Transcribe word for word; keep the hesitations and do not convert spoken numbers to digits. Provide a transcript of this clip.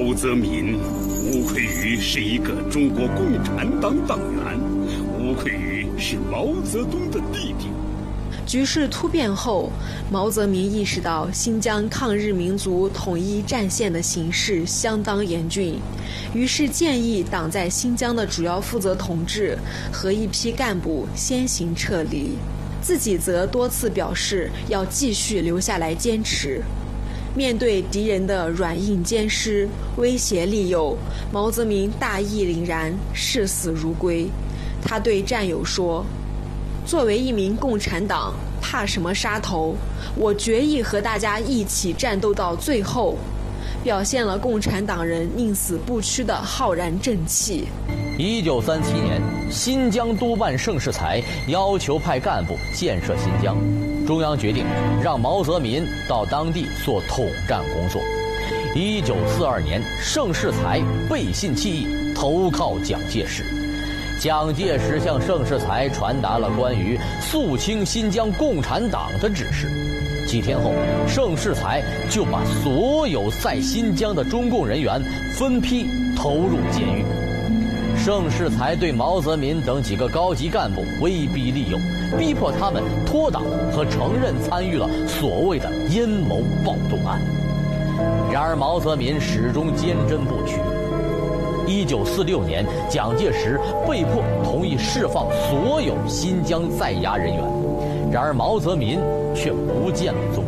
毛泽民吴奎宇是一个中国共产党党员，吴奎宇是毛泽东的弟弟。 局势突变后，毛泽民意识到新疆抗日民族统一战线的形势相当严峻，于是建议党在新疆的主要负责同志和一批干部先行撤离，自己则多次表示要继续留下来坚持。面对敌人的软硬兼施、威胁利诱，毛泽民大义凛然，视死如归。他对战友说：“作为一名共产党，怕什么杀头？我决意和大家一起战斗到最后。”表现了共产党人宁死不屈的浩然正气。 一九三七年，新疆督办盛世才要求派干部建设新疆，中央决定让毛泽民到当地做统战工作。一九四二年，盛世才背信弃义，投靠蒋介石。蒋介石向盛世才传达了关于肃清新疆共产党的指示。几天后，盛世才就把所有在新疆的中共人员分批投入监狱。盛世才对毛泽民等几个高级干部威逼利诱，逼迫他们脱党和承认参与了所谓的阴谋暴动案。然而毛泽民始终坚贞不屈。一九四六年，蒋介石被迫同意释放所有新疆在押人员，然而毛泽民却不见了踪